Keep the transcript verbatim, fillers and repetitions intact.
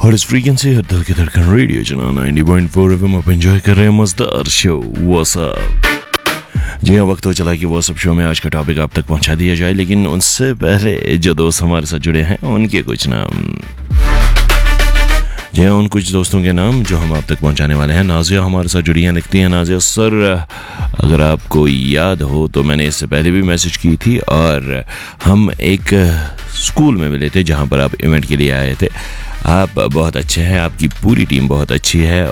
और इस फ्रीक्वेंसी है दिल की धड़कन रेडियो चला नाइंटी पॉइंट फोर एफएम आप एंजॉय कर रहे हैं मजेदार शो व्हाट्सअप। जी हाँ, वक्त हो चला कि व्हाट्सअप शो में आज का टॉपिक आप तक पहुंचा दिया जाए, लेकिन उनसे पहले जो दोस्त हमारे साथ जुड़े हैं उनके कुछ नाम। जी हाँ, उन कुछ दोस्तों के नाम जो हम आप तक पहुंचाने वाले हैं। नाजिया हमारे साथ जुड़ी हैं, लिखती हैं नाजिया सर, अगर आपको याद हो तो मैंने इससे पहले भी मैसेज की थी और हम एक स्कूल में मिले थे जहां पर आप इवेंट के लिए आए थे। आप बहुत अच्छे हैं, आपकी पूरी टीम बहुत अच्छी है